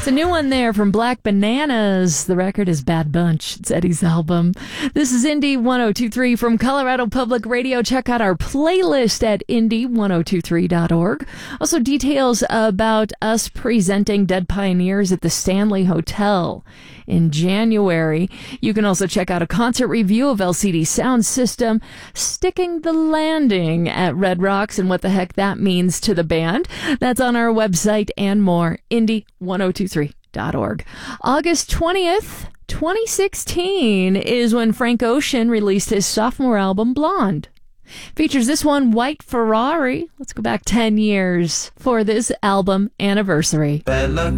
It's a new one there from Black Bananas. The record is Bad Bunch. It's Eddie's album. This is Indie 1023 from Colorado Public Radio. Check out our playlist at indie1023.org. Also, details about us presenting Dead Pioneers at the Stanley Hotel in January. You can also check out a concert review of LCD Sound System, Sticking the Landing at Red Rocks, and what the heck that means to the band. That's on our website and more, indie1023.org. August 20th, 2016 is when Frank Ocean released his sophomore album, Blonde. Features this one, White Ferrari. Let's go back 10 years for this album anniversary. Bella